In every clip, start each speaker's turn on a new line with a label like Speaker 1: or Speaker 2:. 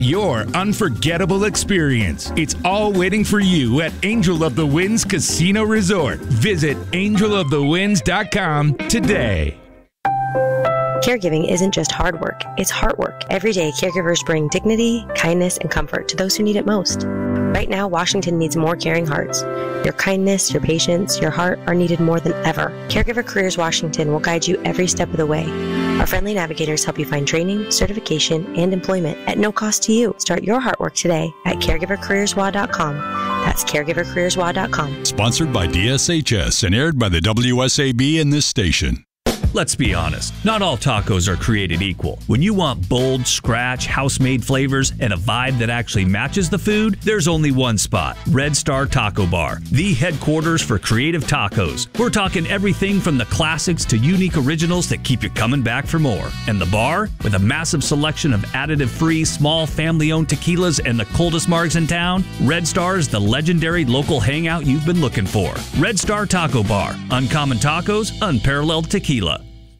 Speaker 1: your unforgettable experience. It's all waiting for you at Angel of the Winds Casino Resort. Visit angelofthewinds.com today.
Speaker 2: Caregiving isn't just hard work, it's heart work. Every day, caregivers bring dignity, kindness, and comfort to those who need it most. Right now, Washington needs more caring hearts. Your kindness, your patience, your heart are needed more than ever. Caregiver Careers Washington will guide you every step of the way. Our friendly navigators help you find training, certification, and employment at no cost to you. Start your heart work today at caregivercareerswa.com. That's caregivercareerswa.com.
Speaker 3: Sponsored by DSHS and aired by the WSAB and this station.
Speaker 4: Let's be honest, not all tacos are created equal. When you want bold, scratch, house-made flavors and a vibe that actually matches the food, there's only one spot, Red Star Taco Bar, the headquarters for creative tacos. We're talking everything from the classics to unique originals that keep you coming back for more. And the bar, with a massive selection of additive-free, small, family-owned tequilas and the coldest margs in town, Red Star is the legendary local hangout you've been looking for. Red Star Taco Bar, uncommon tacos, unparalleled tequila.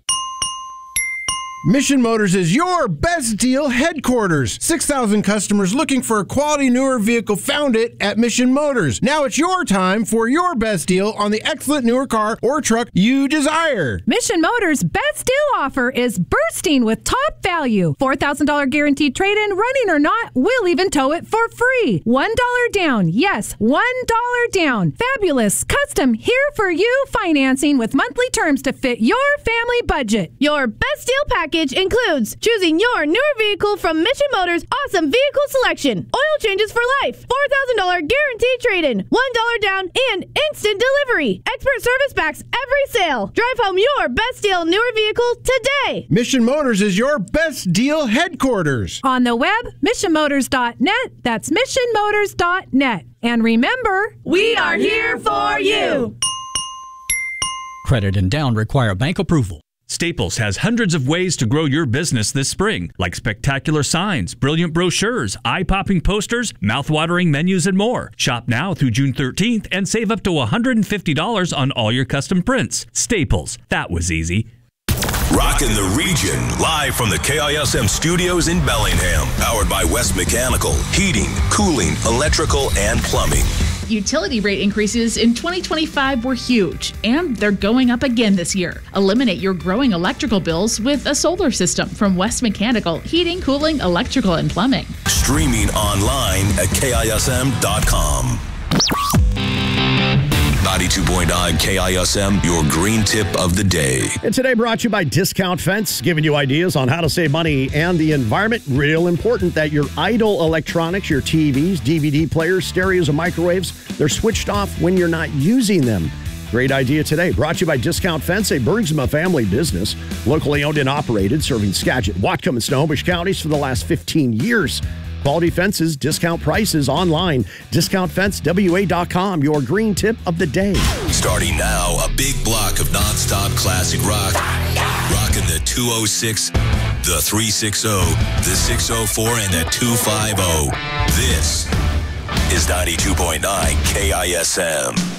Speaker 5: Mission Motors is your best deal headquarters. 6,000 customers looking for a quality newer vehicle found it at Mission Motors. Now it's your time for your best deal on the excellent newer car or truck you desire.
Speaker 6: Mission Motors' best deal offer is bursting with top value. $4,000 guaranteed trade-in, running or not, we'll even tow it for free. $1 down. Yes, $1 down. Fabulous, custom, here for you financing with monthly terms to fit your family budget.
Speaker 7: Your best deal package includes choosing your newer vehicle from Mission Motors' awesome vehicle selection, oil changes for life, $4,000 guaranteed trade-in, $1 down, and instant delivery. Expert service backs every sale. Drive home your best deal newer vehicle today.
Speaker 5: Mission Motors is your best deal headquarters.
Speaker 6: On the web, missionmotors.net. That's missionmotors.net. And remember,
Speaker 7: we are here for you.
Speaker 8: Credit and down require bank approval.
Speaker 4: Staples has hundreds of ways to grow your business this spring, like spectacular signs, brilliant brochures, eye-popping posters, mouth-watering menus, and more. Shop now through June 13th and save up to $150 on all your custom prints. Staples. That was easy.
Speaker 9: Rockin' the region, live from the KISM studios in Bellingham. Powered by West Mechanical, heating, cooling, electrical, and plumbing.
Speaker 10: Utility rate increases in 2025 were huge, and they're going up again this year. Eliminate your growing electrical bills with a solar system from West Mechanical, heating, cooling, electrical, and plumbing.
Speaker 9: Streaming online at KISM.com. 92.9 KISM, your green tip of the day.
Speaker 11: And today brought to you by Discount Fence, giving you ideas on how to save money and the environment. Real important that your idle electronics, your TVs, DVD players, stereos, and microwaves, they're switched off when you're not using them. Great idea today. Brought to you by Discount Fence, a Bergsma family business, locally owned and operated, serving Skagit, Whatcom, and Snohomish counties for the last 15 years. Quality fences, discount prices online. DiscountFenceWA.com, your green tip of the day.
Speaker 9: Starting now, a big block of nonstop classic rock. Rocking the 206, the 360, the 604, and the 250. This is 92.9 KISM.